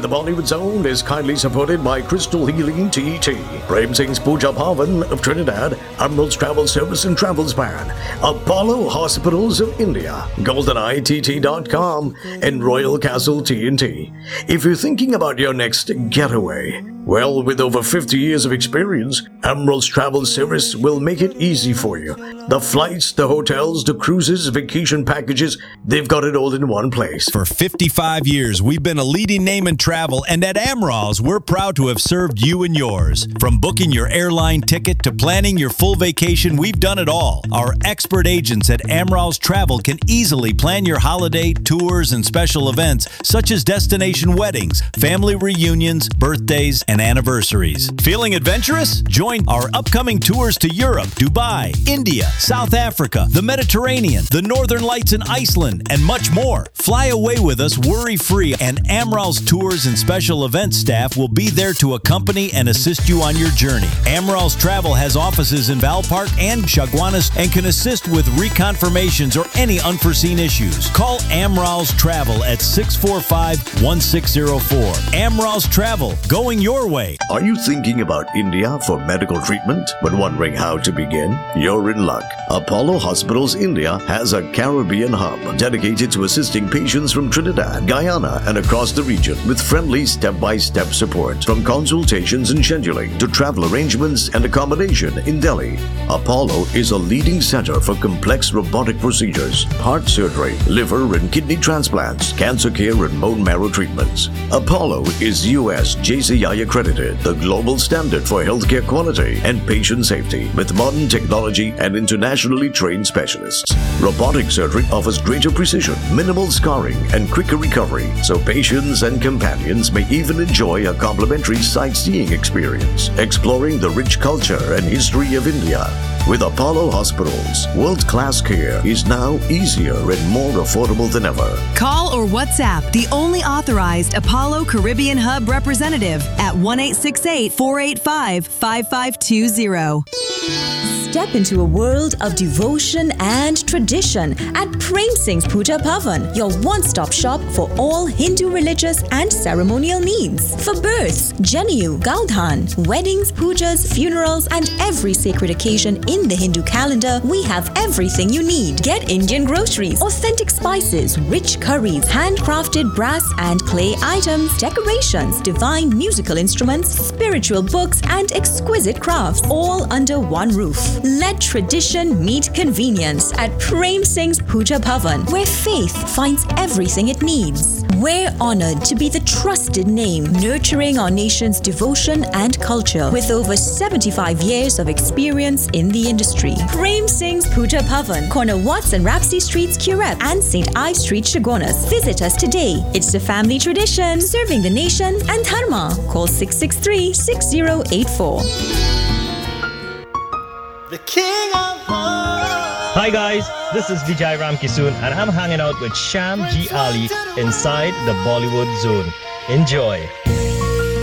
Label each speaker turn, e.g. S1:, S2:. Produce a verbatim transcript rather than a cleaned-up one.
S1: the Bollywood Zone is kindly supported by Crystal Healing T T, Prem Singh's Puja Pavan of Trinidad, Emerald's Travel Service and Travel Span, Apollo Hospitals of India, golden eye T T dot com, and Royal Castle T N T. If you're thinking about your next getaway, well, with over fifty years of experience, Emerald's Travel Service will make it easy for you. The flights, the hotels, the cruises, vacation packages, they've got it all in one place.
S2: For fifty-five years, we've been a leading name in travel, and at Emerald's, we're proud to have served you and yours. From booking your airline ticket to planning your full vacation, we've done it all. Our expert agents at Emerald's Travel can easily plan your holiday, tours, and special events, such as destination weddings, family reunions, birthdays, and anniversaries. Feeling adventurous? Join our upcoming tours to Europe, Dubai, India, South Africa, the Mediterranean, the Northern Lights in Iceland, and much more. Fly away with us worry-free, and Emerald's Tours and Special Events staff will be there to accompany and assist you on your journey. Emerald's Travel has offices in Valpark and Chaguanas and can assist with reconfirmations or any unforeseen issues. Call Emerald's Travel at six four five, one six zero four. Emerald's Travel, going your way.
S1: Are you thinking about India for medical treatment but wondering how to begin? You're in luck. Apollo Hospitals India has a Caribbean hub dedicated to assisting patients from Trinidad, Guyana, and across the region with friendly step-by-step support. From consultations and scheduling to travel arrangements and accommodation in Delhi, Apollo is a leading center for complex robotic procedures, heart surgery, liver and kidney transplants, cancer care and bone marrow treatments. Apollo is U S J C I accredited, the global standard for healthcare quality and patient safety, with modern technology and internationally trained specialists. Robotic surgery offers greater precision, minimal scarring, and quicker recovery, so patients and companions may even enjoy a complimentary sightseeing experience, exploring the rich culture and history of India. With Apollo Hospitals, world-class care is now easier and more affordable than ever.
S3: Call or WhatsApp the only authorized Apollo Caribbean Hub representative at one eight six eight, four eight five, five five two zero.
S4: Step into a world of devotion and tradition at Prem Singh's Puja Pavan, your one-stop shop for all Hindu religious and ceremonial needs. For births, Janu, Gaudhan, weddings, pujas, funerals, and every sacred occasion in the Hindu calendar, we have everything you need. Get Indian groceries, authentic spices, rich curries, handcrafted brass and clay items, decorations, divine musical instruments, spiritual books, and exquisite crafts, all under one roof. Let tradition meet convenience at Prem Singh's Puja Pavan, where faith finds everything it needs. We're honored to be the trusted name nurturing our nation's devotion and culture with over seventy-five years of experience in the industry. Prem Singh's Puja Pavan, corner Watts and Rapsy Streets, Curep, and Saint Ives Street, Chaguanas. Visit us today. It's a family tradition serving the nation and Dharma. Call six six three, six zero eight four.
S5: The King of Hearts.
S6: Hi guys, this is Vijay Ramkisoon and I'm hanging out with Sham G. Ali inside the Bollywood Zone. Enjoy.